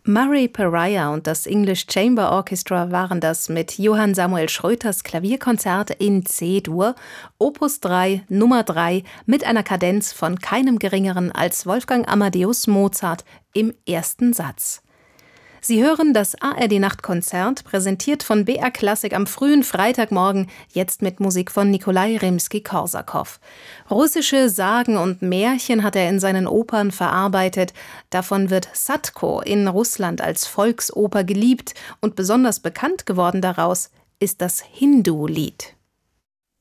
Murray Pariah und das English Chamber Orchestra waren das mit Johann Samuel Schröters Klavierkonzert in C-Dur, Opus 3, Nummer 3, mit einer Kadenz von keinem geringeren als Wolfgang Amadeus Mozart im ersten Satz. Sie hören das ARD-Nachtkonzert, präsentiert von BR Klassik am frühen Freitagmorgen, jetzt mit Musik von Nikolai Rimski-Korsakow. Russische Sagen und Märchen hat er in seinen Opern verarbeitet. Davon wird Sadko in Russland als Volksoper geliebt und besonders bekannt geworden daraus ist das Hindu-Lied.